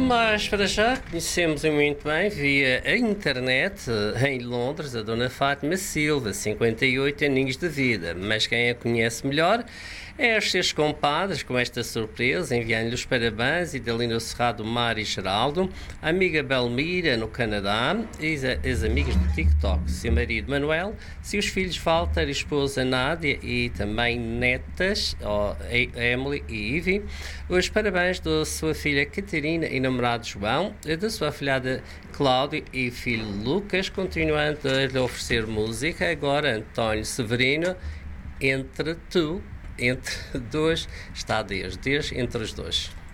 Mas para já conhecemos muito bem via a internet em Londres a Dona Fátima Silva, 58 aninhos de vida. Mas quem a conhece melhor é os seus compadres, com esta surpresa, enviando-lhe os parabéns e dali no Cerrado Mar e Geraldo, a amiga Belmira no Canadá e as amigas do TikTok, seu marido Manuel, seus filhos Walter e esposa Nádia e também netas, Emily e Ivy. Os parabéns da sua filha Catarina e namorado João, da sua filhada Cláudia e filho Lucas, continuando a lhe oferecer música, agora António Severino, entre dois, está Deus entre os dois.